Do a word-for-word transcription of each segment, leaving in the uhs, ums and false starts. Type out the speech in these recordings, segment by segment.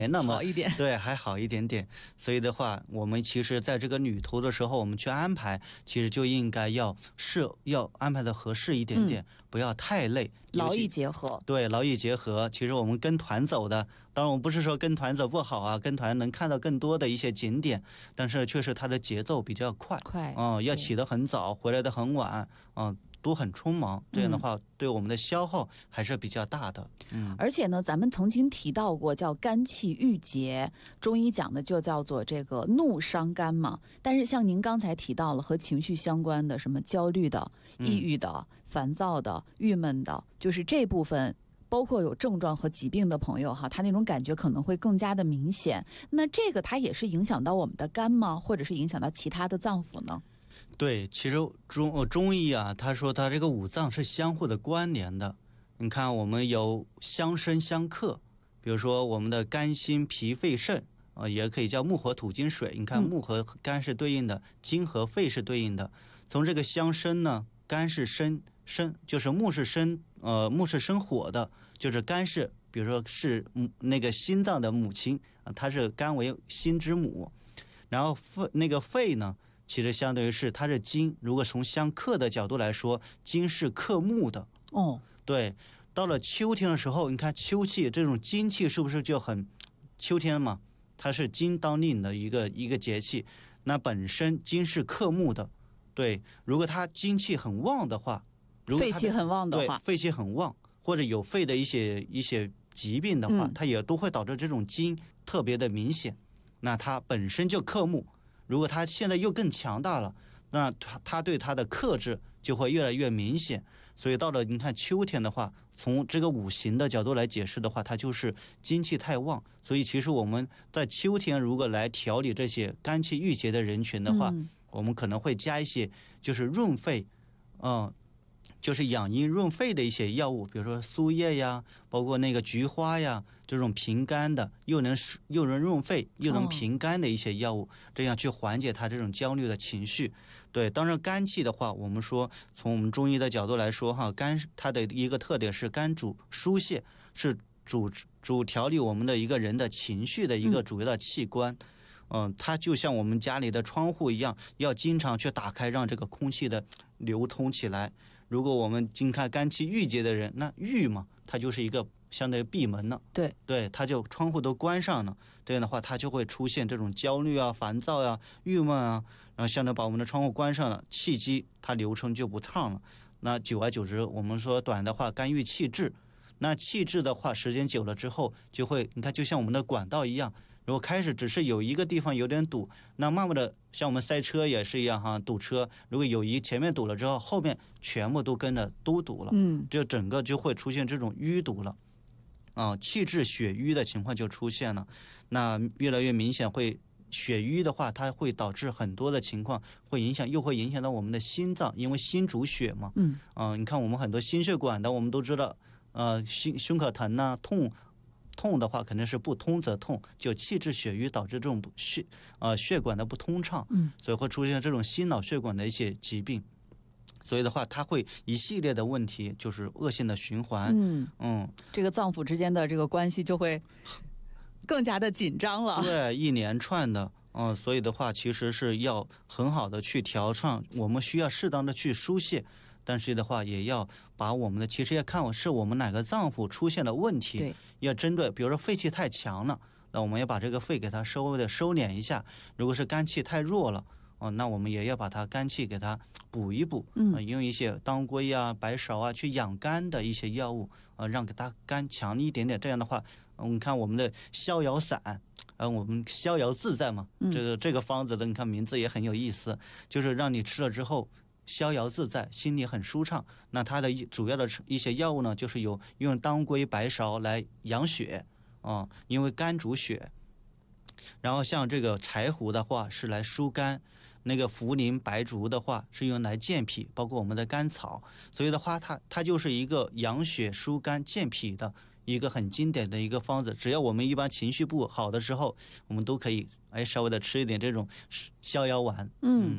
那么好一点， 对，还好一点点。所以的话，我们其实在这个旅途的时候，我们去安排，其实就应该要适要安排的合适一点点，嗯、不要太累， 劳逸结合。 对，劳逸结合。其实我们跟团走的，当然我们不是说跟团走不好啊，跟团能看到更多的一些景点，但是确实它的节奏比较快， 快， 嗯，要起得很早，回来的很晚，嗯。都很匆忙，这样的话、嗯、对我们的消耗还是比较大的。嗯， 而且呢，咱们曾经提到过叫肝气郁结，中医讲的就叫做这个怒伤肝嘛。但是像您刚才提到了和情绪相关的，什么焦虑的、抑郁的、嗯、烦躁的、郁闷的，就是这部分。包括有症状和疾病的朋友哈，他那种感觉可能会更加的明显。那这个它也是影响到我们的肝吗？或者是影响到其他的脏腑呢？ 对，其实中中医啊，他说他这个五脏是相互的关联的。你看，我们有相生相克，比如说我们的肝、心、脾、肺、肾啊、呃，也可以叫木、火、土、金、水。你看，木和肝是对应的，金和肺是对应的。从这个相生呢，肝是生生，就是木是生呃木是生火的，就是肝是，比如说是那个心脏的母亲啊，它是肝为心之母。然后肺那个肺呢？其实相当于是它是金，如果从相克的角度来说，金是克木的哦。 对，到了秋天的时候，你看秋气这种金气是不是就很秋天嘛？它是金当令的一个一个节气，那本身金是克木的，对，如果它金气很旺的话，如果肺气很旺的话， 对，肺气很旺，或者有肺的一些一些疾病的话、嗯，它也都会导致这种金特别的明显，那它本身就克木。如果他现在又更强大了，那他他对他的克制就会越来越明显。所以到了你看秋天的话，从这个五行的角度来解释的话，它就是金气太旺。所以其实我们在秋天如果来调理这些肝气郁结的人群的话、嗯、我们可能会加一些就是润肺，嗯。就是养阴润肺的一些药物，比如说苏叶呀，包括那个菊花呀，这种平肝的，又能又能润肺又能平肝的一些药物、哦、这样去缓解他这种焦虑的情绪。对，当然肝气的话，我们说从我们中医的角度来说哈，肝它的一个特点是肝主疏泄，是主主调理我们的一个人的情绪的一个主要的器官。嗯嗯，它就像我们家里的窗户一样，要经常去打开，让这个空气的流通起来。如果我们经看肝气郁结的人，那郁嘛，它就是一个相当于闭门了。 对对，它就窗户都关上了，这样的话，它就会出现这种焦虑啊、烦躁啊、郁闷啊，然后相当于把我们的窗户关上了，气机它流程就不畅了。那久而久之，我们说短的话，肝郁气滞。那气滞的话，时间久了之后，就会你看，就像我们的管道一样。如果开始只是有一个地方有点堵，那慢慢的像我们塞车也是一样哈，堵车如果有一前面堵了之后，后面全部都跟着都堵了，嗯，就整个就会出现这种淤堵了，啊，气滞血瘀的情况就出现了。那越来越明显，会血瘀的话，它会导致很多的情况，会影响又会影响到我们的心脏，因为心主血嘛，嗯，啊，你看我们很多心血管的，我们都知道，呃，心胸口疼啊，痛。痛的话肯定是不通则痛，就气滞血瘀导致这种血呃血管的不通畅，嗯，所以会出现这种心脑血管的一些疾病。所以的话，它会一系列的问题，就是恶性的循环。嗯嗯，这个脏腑之间的这个关系就会更加的紧张了。 对，一连串的。嗯，所以的话，其实是要很好的去调畅，我们需要适当的去疏泄，但是的话，也要把我们的其实要看是我们哪个脏腑出现了问题， 对， 要针对，比如说肺气太强了，那我们要把这个肺给它稍微的收敛一下；如果是肝气太弱了，哦，那我们也要把它肝气给它补一补，嗯，呃、用一些当归啊、白芍啊去养肝的一些药物，呃，让给它肝强一点点。这样的话，我们看我们的逍遥散。呃，我们逍遥自在嘛，这个这个方子的，你看名字也很有意思，就是让你吃了之后逍遥自在，心里很舒畅。那它的主要的一些药物呢，就是有用当归、白芍来养血啊、嗯，因为肝主血。然后像这个柴胡的话是来疏肝，那个茯苓、白术的话是用来健脾，包括我们的甘草。所以的话，它它就是一个养血、疏肝、健脾的。一个很经典的一个方子，只要我们一般情绪不好的时候，我们都可以哎稍微的吃一点这种逍遥丸。 嗯，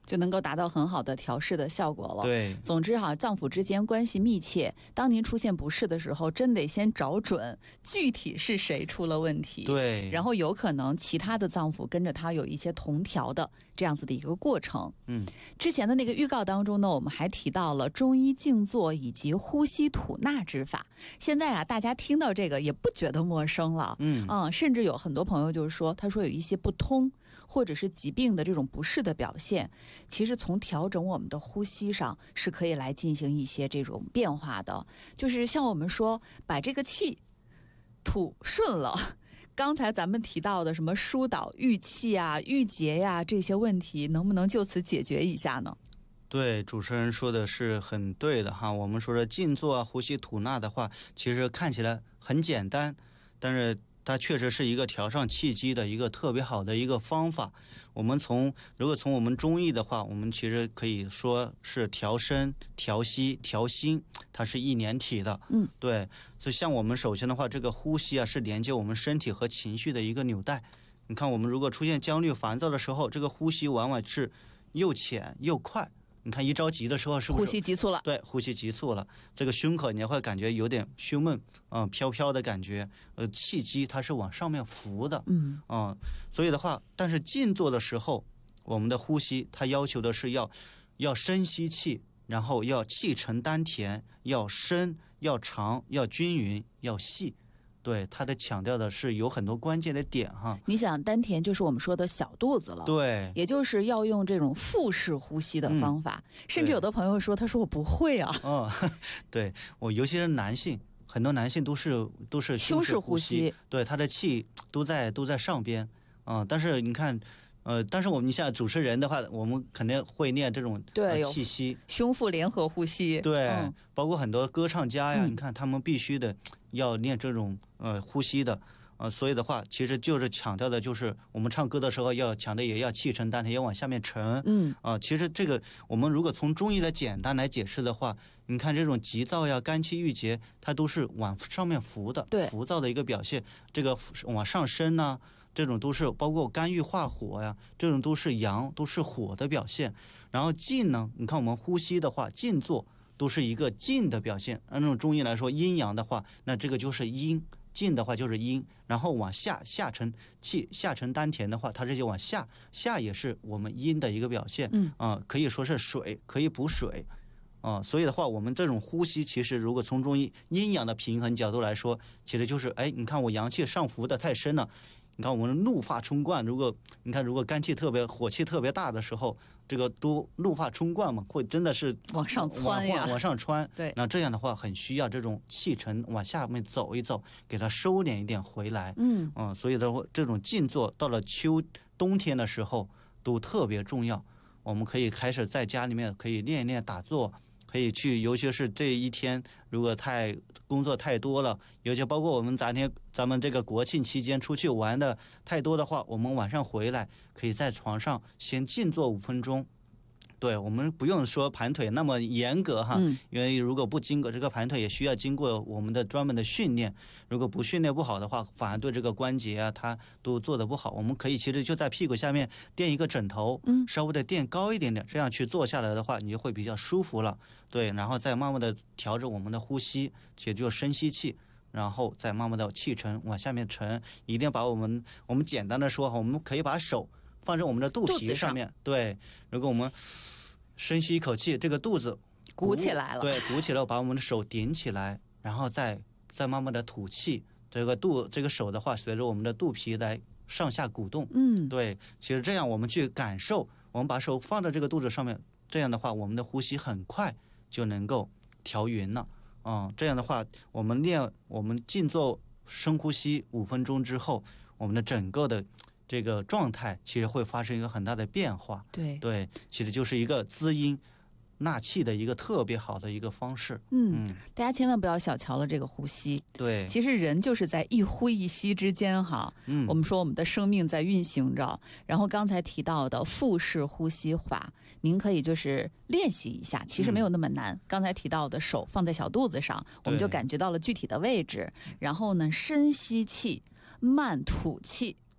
就能够达到很好的调试的效果了。 对， 总之哈，脏腑之间关系密切。当您出现不适的时候，真得先找准具体是谁出了问题。 对， 然后有可能其他的脏腑跟着它有一些同调的这样子的一个过程。 嗯， 之前的那个预告当中呢，我们还提到了中医静坐以及呼吸吐纳之法。现在啊，大家听到这个也不觉得陌生了。 嗯嗯，甚至有很多朋友就是说，他说有一些不通或者是疾病的这种不适的表现，其实从调整我们的呼吸上是可以来进行一些这种变化的。就是像我们说把这个气吐顺了，刚才咱们提到的什么疏导郁气啊、郁结呀、啊、这些问题，能不能就此解决一下呢？ 对，主持人说的是很对的哈。我们说的静坐啊、呼吸吐纳的话，其实看起来很简单，但是它确实是一个调上气机的一个特别好的一个方法。我们从如果从我们中医的话，我们其实可以说是调身、调息、调心，它是一连体的。 嗯， 对。所以像我们首先的话，这个呼吸啊是连接我们身体和情绪的一个纽带。你看，我们如果出现焦虑、烦躁的时候，这个呼吸往往是又浅又快。你看一着急的时候是不是呼吸急促了？ 对，呼吸急促了，这个胸口你会感觉有点胸闷，嗯，飘飘的感觉，呃，气机它是往上面浮的， 嗯嗯，所以的话，但是静坐的时候，我们的呼吸它要求的是要要深吸气，然后要气沉丹田，要深，要长，要均匀，要细。对，它的强调的是有很多关键的点哈。 你想，丹田就是我们说的小肚子了， 对， 也就是要用这种腹式呼吸的方法。嗯、甚至有的朋友说，他说我不会啊。 哦，对，我尤其是男性，很多男性都是都是胸式呼吸，对，他的气都在都在上边，嗯、呃，但是你看。呃，但是我们像主持人的话，我们肯定会练这种对、呃、 气息， 胸腹联合呼吸。 对、 嗯， 包括很多歌唱家呀， 嗯、 你看他们必须的要练这种呃呼吸的，呃，所以的话，其实就是强调的就是我们唱歌的时候要强调也要气沉丹田，要往下面沉。 嗯， 啊、呃，其实这个我们如果从中医来简单来解释的话，你看这种急躁呀、肝气郁结，它都是往上面浮的， 对， 浮躁的一个表现。这个往上升呢、啊。这种都是包括肝郁化火呀，这种都是阳，都是火的表现。然后静呢，你看我们呼吸的话，静坐都是一个静的表现。按照中医来说，阴阳的话，那这个就是阴，静的话就是阴。然后往下下沉气，下沉丹田的话，它这就往下，下也是我们阴的一个表现。 嗯啊、呃，可以说是水，可以补水。啊、呃，所以的话，我们这种呼吸，其实如果从中医阴阳的平衡角度来说，其实就是，哎，你看我阳气上浮的太深了。你看我们怒发冲冠，如果你看如果肝气特别火气特别大的时候，这个都怒发冲冠嘛，会真的是往上窜呀， 往上窜。 对， 那这样的话很需要这种气沉往下面走一走，给它收敛一点回来。 嗯嗯，所以的话，这种静坐到了秋冬天的时候都特别重要。我们可以开始在家里面可以练一练打坐。可以去，尤其是这一天，如果太工作太多了，尤其包括我们咱天咱们这个国庆期间出去玩的太多的话，我们晚上回来可以在床上先静坐五分钟。对，我们不用说盘腿那么严格哈， 嗯、 因为如果不经过这个盘腿，也需要经过我们的专门的训练。如果不训练不好的话，反而对这个关节啊，它都做得不好。我们可以其实就在屁股下面垫一个枕头， 嗯， 稍微的垫高一点点，这样去坐下来的话，你就会比较舒服了。对，然后再慢慢的调整我们的呼吸，也就是深吸气。然后再慢慢的气沉往下面沉，一定把我们我们简单的说哈，我们可以把手放在我们的肚皮上面，对，如果我们深吸一口气，这个肚子鼓起来了， 对，鼓起来，把我们的手顶起来，然后再再慢慢的吐气，这个肚这个手的话，随着我们的肚皮来上下鼓动， 嗯， 对，其实这样我们去感受，我们把手放在这个肚子上面，这样的话，我们的呼吸很快就能够调匀了。嗯，这样的话，我们练我们静坐深呼吸五分钟之后，我们的整个的这个状态其实会发生一个很大的变化。 对对，其实就是一个滋阴纳气的一个特别好的一个方式。 嗯，嗯大家千万不要小瞧了这个呼吸。 对， 其实人就是在一呼一吸之间哈。 嗯， 我们说我们的生命在运行着。然后刚才提到的腹式呼吸法，您可以就是练习一下，其实没有那么难。嗯、刚才提到的手放在小肚子上，我们就感觉到了具体的位置。然后呢，深吸气，慢吐气。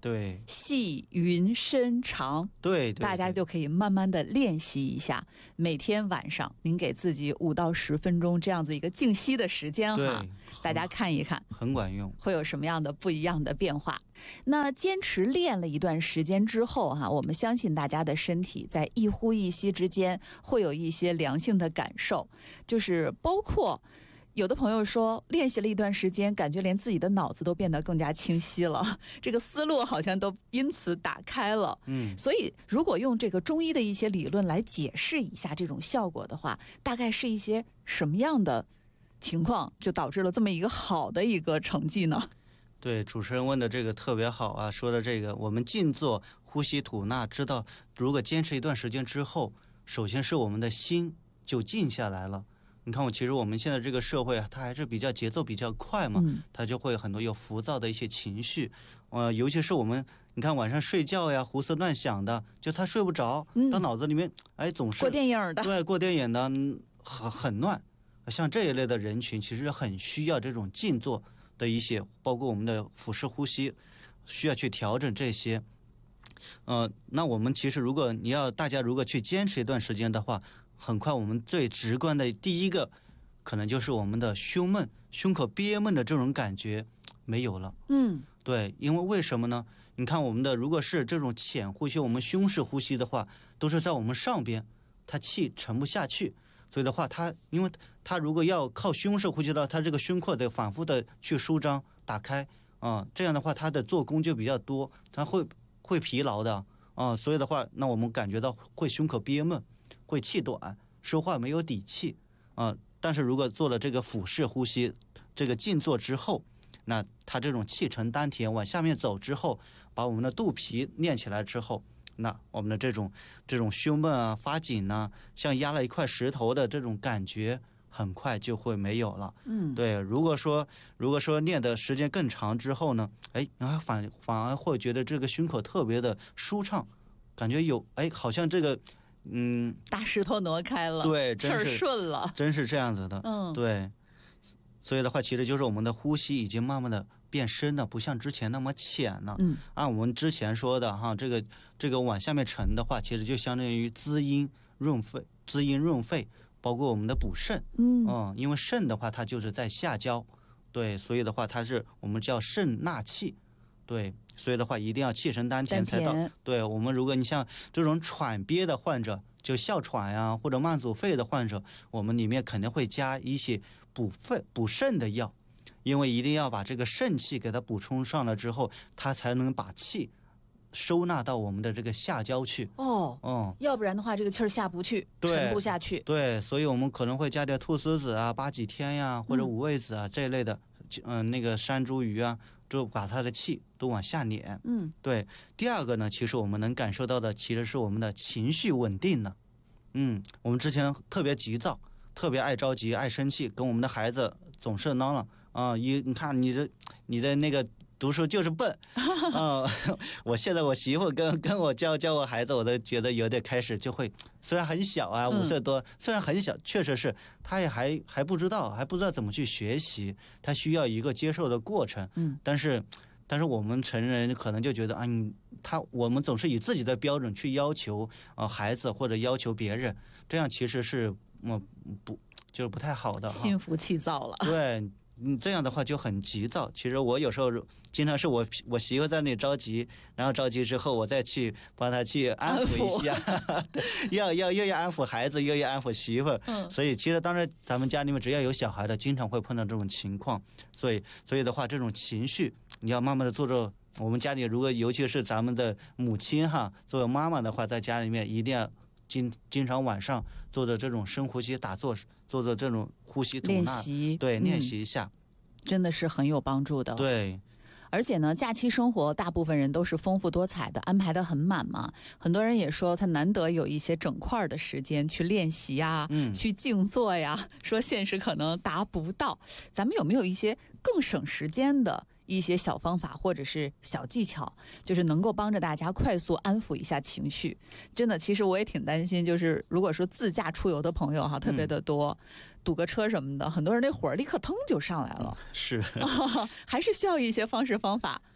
对， 细匀深长， 对，对， 大家就可以慢慢的练习一下。每天晚上您给自己五到十分钟这样子一个静息的时间哈，大家看一看， 很管用， 会有什么样的不一样的变化。那坚持练了一段时间之后哈，我们相信大家的身体在一呼一吸之间会有一些良性的感受，就是包括有的朋友说练习了一段时间，感觉连自己的脑子都变得更加清晰了，这个思路好像都因此打开了。 嗯， 所以如果用这个中医的一些理论来解释一下这种效果的话，大概是一些什么样的情况就导致了这么一个好的一个成绩呢？ 对，主持人问的这个特别好啊，说的这个我们静坐呼吸吐纳，知道如果坚持一段时间之后，首先是我们的心就静下来了。你看我其实我们现在这个社会啊，它还是比较节奏比较快嘛， 嗯、 它就会很多有浮躁的一些情绪，呃，尤其是我们你看晚上睡觉呀，胡思乱想的，就他睡不着， 嗯、 到脑子里面哎总是过电影的， 对，过电影的很很乱。像这一类的人群，其实很需要这种静坐的一些，包括我们的腹式呼吸，需要去调整这些。呃，那我们其实如果你要大家如果去坚持一段时间的话，很快我们最直观的第一个，可能就是我们的胸闷、胸口憋闷的这种感觉没有了。 嗯， 对，因为为什么呢？你看我们的如果是这种浅呼吸，我们胸式呼吸的话，都是在我们上边，它气沉不下去。所以的话，它因为它如果要靠胸式呼吸的话，它这个胸廓得反复的去舒张打开啊、呃，这样的话它的做工就比较多，它会会疲劳的啊、呃，所以的话，那我们感觉到会胸口憋闷，会气短，说话没有底气啊、呃。但是如果做了这个腹式呼吸，这个静坐之后，那它这种气沉丹田往下面走之后，把我们的肚皮练起来之后。那我们的这种这种胸闷啊、发紧啊，像压了一块石头的这种感觉，很快就会没有了。 嗯， 对。如果说如果说练的时间更长之后呢，哎，然后反反而会觉得这个胸口特别的舒畅，感觉有哎，好像这个嗯， 大石头挪开了， 对， 气儿顺了， 真是这样子的。 嗯， 对。所以的话，其实就是我们的呼吸已经慢慢的变深了，不像之前那么浅了。 嗯， 按我们之前说的哈，这个这个往下面沉的话，其实就相当于滋阴润肺，滋阴润肺，包括我们的补肾。 嗯嗯，因为肾的话，它就是在下焦，对，所以的话，它是我们叫肾纳气，对，所以的话，一定要气沉丹田才到。对，我们如果你像这种喘憋的患者，就哮喘呀、啊、或者慢阻肺的患者，我们里面肯定会加一些补肺补肾的药，因为一定要把这个肾气给它补充上了之后，它才能把气收纳到我们的这个下焦去。 哦， 嗯， 要不然的话，这个气儿下不去，沉不下去。 对，所以我们可能会加点菟丝子啊、八戟天呀、或者五味子啊、嗯、这一类的，嗯，那个山茱萸啊，就把它的气都往下撵。 嗯， 对。第二个呢，其实我们能感受到的，其实是我们的情绪稳定呢。嗯，我们之前特别急躁，特别爱着急、爱生气，跟我们的孩子总是嚷嚷啊，一你看你这你的那个读书就是笨啊、呃！我现在我媳妇跟跟我教教我孩子，我都觉得有点开始就会，虽然很小啊，五岁多，虽然很小，确实是他也还还不知道，还不知道怎么去学习，他需要一个接受的过程。 嗯， 但是。但是我们成人可能就觉得啊，你他我们总是以自己的标准去要求啊、呃、孩子或者要求别人，这样其实是嗯不就是不太好的， 心浮气躁了。 对，你这样的话就很急躁。其实我有时候经常是我我媳妇在那里着急，然后着急之后我再去帮她去安抚一下，要要又要安抚孩子，又要安抚媳妇。 嗯， 所以其实当然咱们家里面只要有小孩的，经常会碰到这种情况。所以所以的话，这种情绪你要慢慢的做着。我们家里如果尤其是咱们的母亲哈，作为妈妈的话，在家里面一定要经经常晚上做着这种深呼吸打坐，做着这种呼吸吐纳练习， 对， 嗯、 练习一下， 真的是很有帮助的。 对。 而且呢，假期生活大部分人都是丰富多彩的，安排的很满嘛。很多人也说他难得有一些整块的时间去练习呀、 嗯， 去静坐呀，说现实可能达不到。咱们有没有一些更省时间的一些小方法或者是小技巧，就是能够帮着大家快速安抚一下情绪？真的，其实我也挺担心，就是如果说自驾出游的朋友哈，特别的多，嗯、堵个车什么的，很多人那火立刻腾就上来了。 是、 啊，还是需要一些方式方法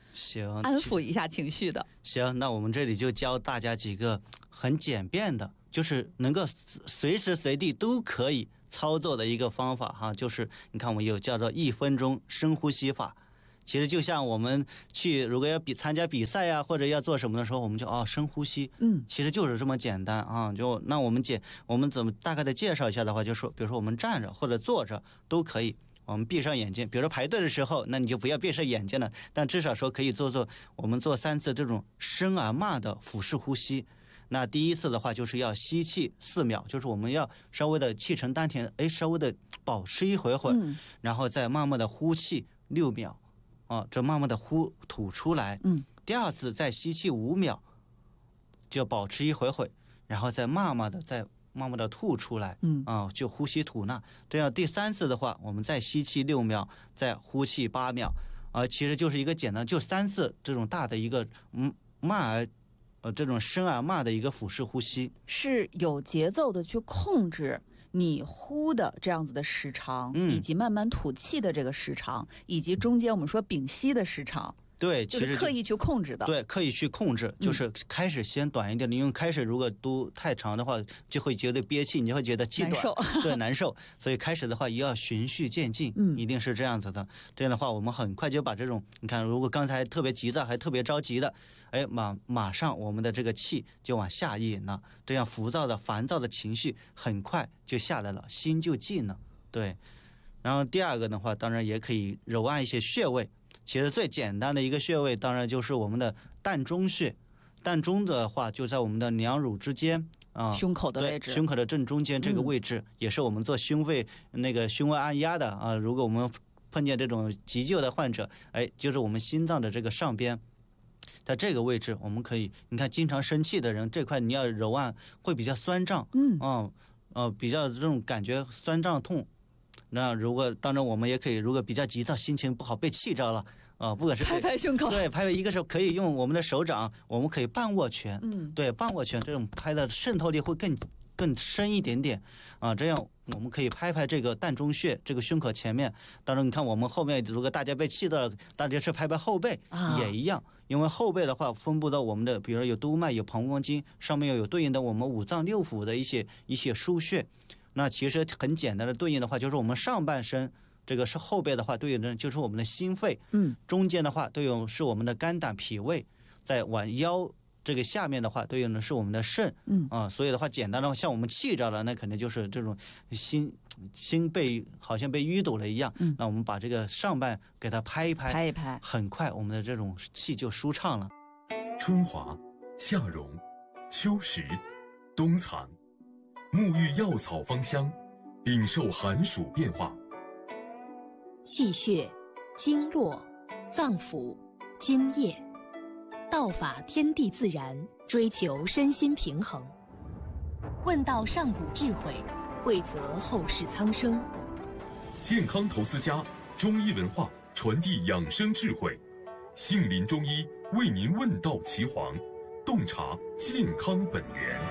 行， 安抚一下情绪的。 行，那我们这里就教大家几个很简便的，就是能够随时随地都可以操作的一个方法哈，就是你看我们有叫做一分钟深呼吸法。其实就像我们去如果要比参加比赛呀、啊，或者要做什么的时候，我们就哦深呼吸， 嗯， 其实就是这么简单啊。就那我们简我们怎么大概的介绍一下的话，就说比如说我们站着或者坐着都可以，我们闭上眼睛。比如说排队的时候，那你就不要闭上眼睛了，但至少说可以做做我们做三次这种深而慢的腹式呼吸。那第一次的话就是要吸气四秒，就是我们要稍微的气沉丹田，哎，稍微的保持一会会， 嗯， 然后再慢慢的呼气六秒。啊，这慢慢的呼吐出来， 嗯， 第二次再吸气五秒，就保持一会会，然后再慢慢的再慢慢的吐出来， 嗯， 啊，就呼吸吐纳。这样第三次的话，我们再吸气六秒，再呼气八秒，啊，其实就是一个简单，就三次这种大的一个嗯慢而呃这种深而慢的一个腹式呼吸， 是有节奏的去控制你呼的这样子的时长， 嗯， 以及慢慢吐气的这个时长，以及中间我们说屏息的时长。 对， 就其实是刻意去控制的。 对，刻意去控制，就是开始先短一点的，因为开始如果都太长的话，就会觉得憋气，你就会觉得气短， 难受对，难受。所以开始的话也要循序渐进， 嗯， 一定是这样子的。这样的话，我们很快就把这种，你看，如果刚才特别急躁，还特别着急的，哎，马马上我们的这个气就往下引了，这样浮躁的、烦躁的情绪很快就下来了，心就静了。对。然后第二个的话，当然也可以揉按一些穴位。其实最简单的一个穴位，当然就是我们的膻中穴。膻中的话，就在我们的两乳之间啊， 胸口的位置， 胸口的正中间这个位置，嗯、也是我们做胸胃那个胸外按压的啊。如果我们碰见这种急救的患者，哎，就是我们心脏的这个上边，在这个位置，我们可以，你看，经常生气的人，这块你要揉按会比较酸胀， 嗯， 啊，呃，比较这种感觉酸胀痛。那如果当然我们也可以，如果比较急躁、心情不好、被气着了啊、呃，不管是拍拍胸口， 对，拍拍一个是可以用我们的手掌，我们可以半握拳， 嗯， 对，半握拳这种拍的渗透力会更更深一点点啊，这样我们可以拍拍这个膻中穴，这个胸口前面。当然，你看我们后面，如果大家被气到了，大家是拍拍后背、啊、也一样，因为后背的话分布到我们的，比如有督脉、有膀胱经，上面又有对应的我们五脏六腑的一些一些腧穴。那其实很简单的对应的话，就是我们上半身这个是后背的话，对应的就是我们的心肺， 嗯， 中间的话对应是我们的肝胆脾胃，在往腰这个下面的话对应的是我们的肾， 嗯啊，所以的话简单的话，像我们气着了，那肯定就是这种心心被好像被淤堵了一样， 嗯， 那我们把这个上半给它拍一拍， 拍一拍， 很快我们的这种气就舒畅了。 春华、夏蓉、秋实、冬藏。沐浴药草芳香，禀受寒暑变化。 气血、经络、脏腑、津液，道法天地自然，追求身心平衡。问道上古智慧，惠泽后世苍生。 健康投资家，中医文化传递养生智慧。杏林中医为您问道岐黄，洞察健康本源。